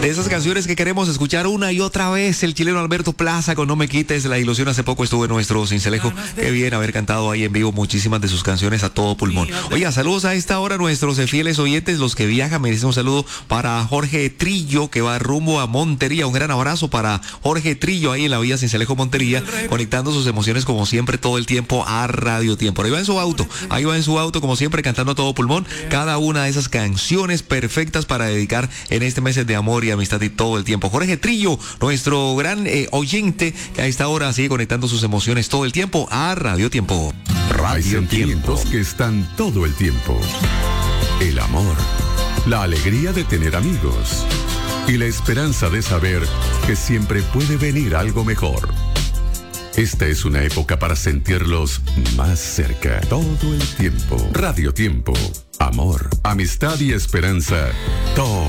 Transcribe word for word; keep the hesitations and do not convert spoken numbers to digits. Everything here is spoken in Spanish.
De esas canciones que queremos escuchar una y otra vez, el chileno Alberto Plaza con No Me Quites la Ilusión. Hace poco estuvo en nuestro Cincelejo. Qué bien haber cantado ahí en vivo muchísimas de sus canciones a todo pulmón. Oiga, saludos a esta hora a nuestros fieles oyentes, los que viajan. Me dicen un saludo para Jorge Trillo, que va rumbo a Montería. Un gran abrazo para Jorge Trillo ahí en la vía Cincelejo Montería, conectando sus emociones como siempre todo el tiempo a Radio Tiempo. Ahí va en su auto, ahí va en su auto como siempre cantando a todo pulmón cada una de esas canciones perfectas para dedicar en este mes de amor y amistad y todo el tiempo. Jorge Trillo, nuestro gran eh, oyente, que a esta hora sigue conectando sus emociones todo el tiempo a Radio Tiempo. Radio Hay sentimientos Tiempo. Que están todo el tiempo. El amor, la alegría de tener amigos y la esperanza de saber que siempre puede venir algo mejor. Esta es una época para sentirlos más cerca todo el tiempo. Radio Tiempo, amor, amistad y esperanza todo